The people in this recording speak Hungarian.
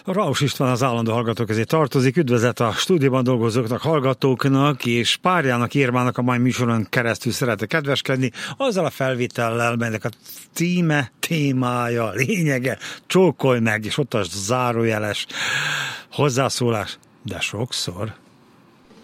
Rausch István az állandó hallgatók közé tartozik. Üdvözlet a stúdióban dolgozóknak, hallgatóknak, és párjának, Irmának a mai műsoron keresztül szeretek kedveskedni, azzal a felvétellel, melynek a témája, lényege, csókolj meg, és ott a zárójeles hozzászólás, de sokszor